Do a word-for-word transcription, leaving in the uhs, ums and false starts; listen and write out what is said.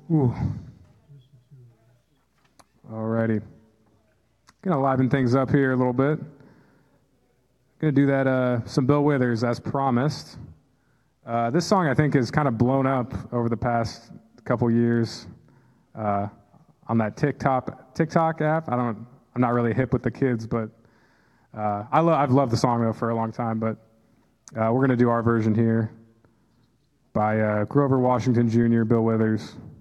Ooh. Alrighty. Gonna liven things up here a little bit. Gonna do that, uh, some Bill Withers as promised. Uh, this song I think has kind of blown up over the past couple years uh, on that TikTok TikTok app. I don't, I'm not really hip with the kids, but uh, I lo- I've loved the song though for a long time. But uh, we're gonna do our version here by uh, Grover Washington Junior, Bill Withers.